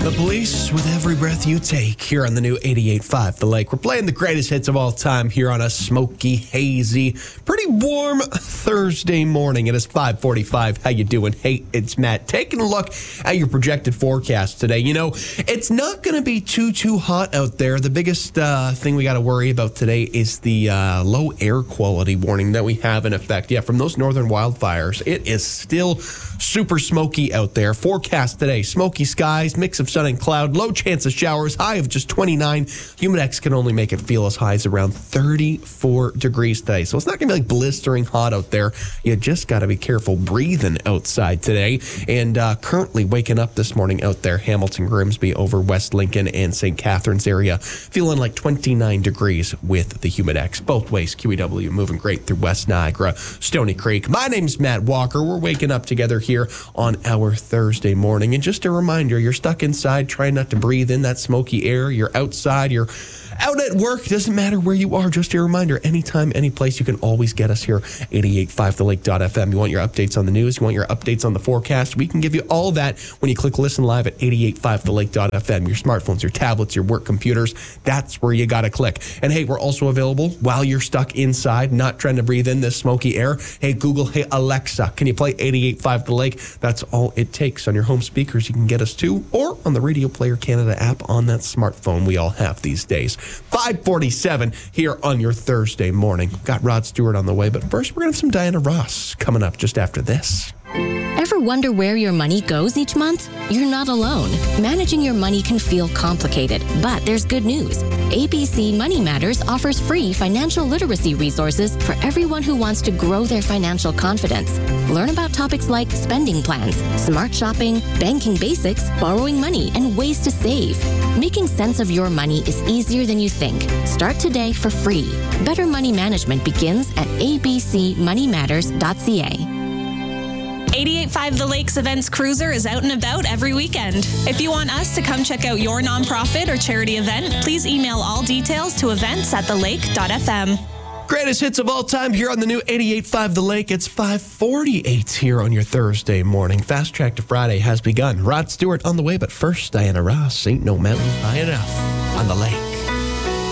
The Police with Every Breath You Take here on the new 88.5 The Lake. We're playing the greatest hits of all time here on a smoky, hazy, pretty warm Thursday morning. It is 5:45. How you doing? Hey, it's Matt. Taking a look at your projected forecast today. You know, it's not going to be too hot out there. The biggest thing we got to worry about today is the low air quality warning that we have in effect. Yeah, from those northern wildfires, it is still super smoky out there. Forecast today, smoky skies, mix of sun and cloud, low chance of showers, high of just 29. Humidex can only make it feel as high as around 34 degrees today. So it's not going to be like blistering hot out there. You just got to be careful breathing outside today. And currently waking up this morning out there, Hamilton, Grimsby, over West Lincoln and St. Catharines area, feeling like 29 degrees with the Humidex. Both ways, QEW moving great through West Niagara, Stony Creek. My name's Matt Walker. We're waking up together here on our Thursday morning. And just a reminder, you're stuck inside, trying not to breathe in that smoky air. You're outside, you're out at work. Doesn't matter where you are. Just a reminder, anytime, any place, you can always get us here, 88.5thelake.fm. You want your updates on the news? You want your updates on the forecast? We can give you all that when you click listen live at 88.5thelake.fm. Your smartphones, your tablets, your work computers, that's where you got to click. And hey, we're also available while you're stuck inside, not trying to breathe in this smoky air. Hey, Google, hey, Alexa, can you play 88.5 The Lake? That's all it takes. On your home speakers, you can get us too, or on the Radio Player Canada app on that smartphone we all have these days. 5:47 here on your Thursday morning. Got Rod Stewart on the way, but first we're going to have some Diana Ross coming up just after this. Ever wonder where your money goes each month? You're not alone. Managing your money can feel complicated, but there's good news. ABC Money Matters offers free financial literacy resources for everyone who wants to grow their financial confidence. Learn about topics like spending plans, smart shopping, banking basics, borrowing money, and ways to save. Making sense of your money is easier than you think. Start today for free. Better money management begins at abcmoneymatters.ca. 88.5 The Lakes Events Cruiser is out and about every weekend. If you want us to come check out your nonprofit or charity event, please email all details to events@thelake.fm. Greatest hits of all time here on the new 88.5 The Lake. It's 5:48 here on your Thursday morning. Fast Track to Friday has begun. Rod Stewart on the way, but first, Diana Ross, Ain't No Mountain High Enough on The Lake.